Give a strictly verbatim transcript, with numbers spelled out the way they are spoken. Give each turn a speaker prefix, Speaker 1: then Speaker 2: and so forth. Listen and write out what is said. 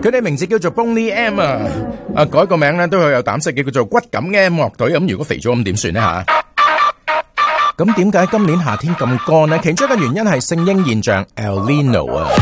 Speaker 1: 佢哋名字叫做 Boney M 啊，啊改個名咧都好有膽識嘅，叫做骨感 M 樂隊。咁如果肥咗咁點算呢吓？咁點解今年夏天咁乾呢？其中一個原因係聖嬰現象 El Nino 啊。